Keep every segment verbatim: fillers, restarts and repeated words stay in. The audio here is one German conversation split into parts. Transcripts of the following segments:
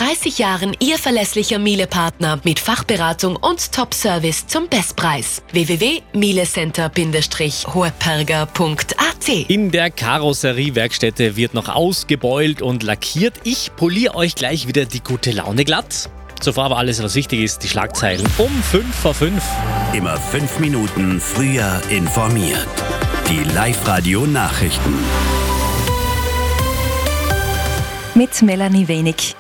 dreißig Jahren Ihr verlässlicher Miele-Partner mit Fachberatung und Top-Service zum Bestpreis. w w w punkt mielecenter Bindestrich hoheperger punkt a t. In der Karosseriewerkstätte wird noch ausgebeult und lackiert. Ich poliere euch gleich wieder die gute Laune glatt. Zuvor aber alles, was wichtig ist, die Schlagzeilen um fünf vor fünf. Immer fünf Minuten früher informiert. Die Live-Radio-Nachrichten. Mit Melanie Wenig.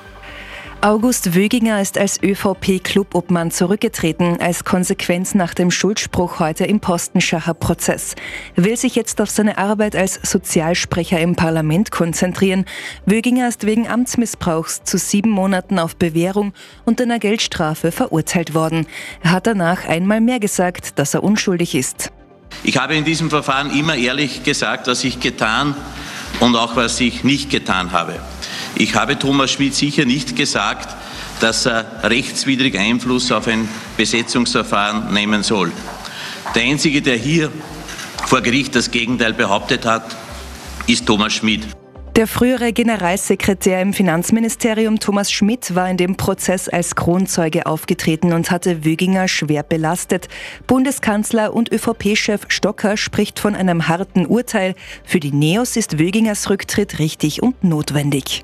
August Wöginger ist als ÖVP-Clubobmann zurückgetreten, als Konsequenz nach dem Schuldspruch heute im Postenschacher Prozess. Er will sich jetzt auf seine Arbeit als Sozialsprecher im Parlament konzentrieren. Wöginger ist wegen Amtsmissbrauchs zu sieben Monaten auf Bewährung und einer Geldstrafe verurteilt worden. Er hat danach einmal mehr gesagt, dass er unschuldig ist. Ich habe in diesem Verfahren immer ehrlich gesagt, was ich getan und auch was ich nicht getan habe. Ich habe Thomas Schmidt sicher nicht gesagt, dass er rechtswidrig Einfluss auf ein Besetzungsverfahren nehmen soll. Der Einzige, der hier vor Gericht das Gegenteil behauptet hat, ist Thomas Schmidt. Der frühere Generalsekretär im Finanzministerium Thomas Schmidt war in dem Prozess als Kronzeuge aufgetreten und hatte Wöginger schwer belastet. Bundeskanzler und ÖVP-Chef Stocker spricht von einem harten Urteil. Für die Neos ist Wögingers Rücktritt richtig und notwendig.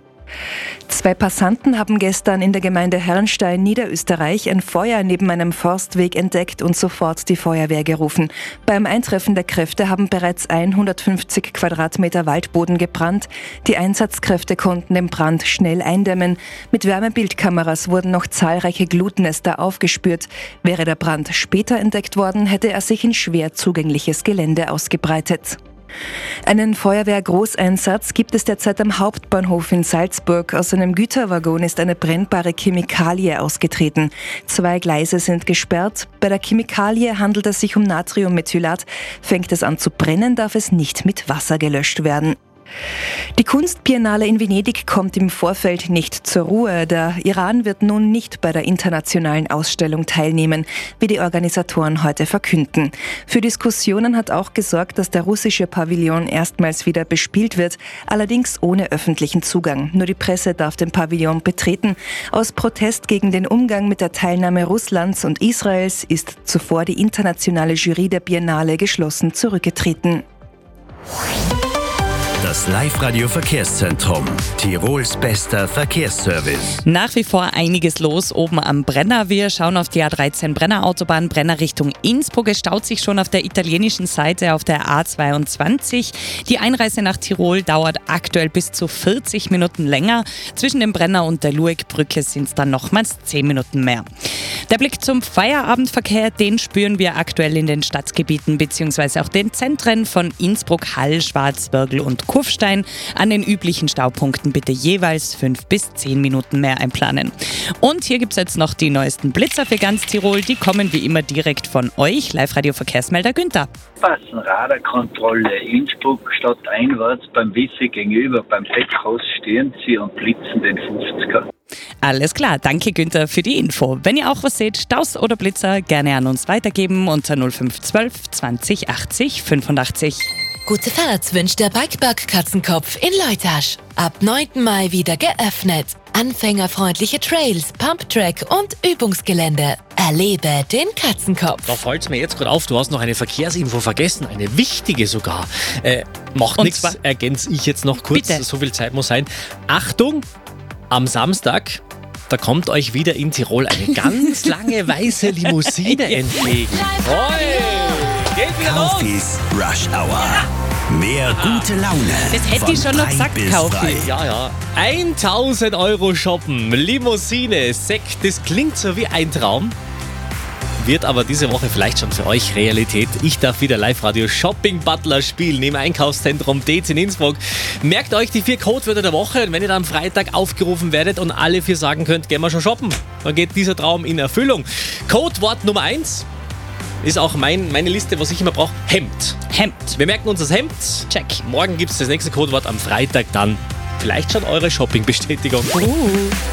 Zwei Passanten haben gestern in der Gemeinde Herrnstein, Niederösterreich, ein Feuer neben einem Forstweg entdeckt und sofort die Feuerwehr gerufen. Beim Eintreffen der Kräfte haben bereits hundertfünfzig Quadratmeter Waldboden gebrannt. Die Einsatzkräfte konnten den Brand schnell eindämmen. Mit Wärmebildkameras wurden noch zahlreiche Glutnester aufgespürt. Wäre der Brand später entdeckt worden, hätte er sich in schwer zugängliches Gelände ausgebreitet. Einen Feuerwehr-Großeinsatz gibt es derzeit am Hauptbahnhof in Salzburg. Aus einem Güterwaggon ist eine brennbare Chemikalie ausgetreten. Zwei Gleise sind gesperrt. Bei der Chemikalie handelt es sich um Natriummethylat. Fängt es an zu brennen, darf es nicht mit Wasser gelöscht werden. Die Kunstbiennale in Venedig kommt im Vorfeld nicht zur Ruhe. Der Iran wird nun nicht bei der internationalen Ausstellung teilnehmen, wie die Organisatoren heute verkünden. Für Diskussionen hat auch gesorgt, dass der russische Pavillon erstmals wieder bespielt wird, allerdings ohne öffentlichen Zugang. Nur die Presse darf den Pavillon betreten. Aus Protest gegen den Umgang mit der Teilnahme Russlands und Israels ist zuvor die internationale Jury der Biennale geschlossen zurückgetreten. Das Live-Radio-Verkehrszentrum. Tirols bester Verkehrsservice. Nach wie vor einiges los oben am Brenner. Wir schauen auf die A dreizehn Brenner Autobahn, Brenner Richtung Innsbruck. Es staut sich schon auf der italienischen Seite auf der A zweiundzwanzig. Die Einreise nach Tirol dauert aktuell bis zu vierzig Minuten länger. Zwischen dem Brenner und der Luegbrücke sind es dann nochmals zehn Minuten mehr. Der Blick zum Feierabendverkehr, den spüren wir aktuell in den Stadtgebieten bzw. auch den Zentren von Innsbruck, Hall, Schwarzwörgl und Kufstein. An den üblichen Staupunkten bitte jeweils fünf bis zehn Minuten mehr einplanen. Und hier gibt es jetzt noch die neuesten Blitzer für ganz Tirol. Die kommen wie immer direkt von euch, Live-Radio-Verkehrsmelder Günther. Passen, Radarkontrolle, Innsbruck stadteinwärts beim Wisse gegenüber, beim Beckhaus stehen Sie und blitzen den fünfziger. Alles klar, danke Günther für die Info. Wenn ihr auch was seht, Staus oder Blitzer, gerne an uns weitergeben unter null fünf eins zwei zwanzig achtzig fünfundachtzig. Gute Fahrt wünscht der Bikepark Katzenkopf in Leutasch. Ab neunten Mai wieder geöffnet. Anfängerfreundliche Trails, Pumptrack und Übungsgelände. Erlebe den Katzenkopf. Da fällt mir jetzt gerade auf, du hast noch eine Verkehrsinfo vergessen, eine wichtige sogar. Äh, macht nichts, ergänze ich jetzt noch kurz, Bitte. So viel Zeit muss sein. Achtung, am Samstag, da kommt euch wieder in Tirol eine ganz lange weiße Limousine entgegen. Hoi, geht wieder los! Kaufis Rush Hour. Mehr gute Laune. Das hätte ich schon noch gesagt, Kaufi. Ja, ja. tausend Euro shoppen, Limousine, Sekt, das klingt so wie ein Traum. Wird aber diese Woche vielleicht schon für euch Realität. Ich darf wieder Live-Radio Shopping Butler spielen im Einkaufszentrum D Z in Innsbruck. Merkt euch die vier Codewörter der Woche und wenn ihr dann am Freitag aufgerufen werdet und alle vier sagen könnt, gehen wir schon shoppen, dann geht dieser Traum in Erfüllung. Codewort Nummer eins ist auch mein, meine Liste, was ich immer brauche. Hemd. Hemd. Wir merken uns das Hemd. Check. Morgen gibt es das nächste Codewort, am Freitag dann vielleicht schon eure Shopping-Bestätigung. Uh.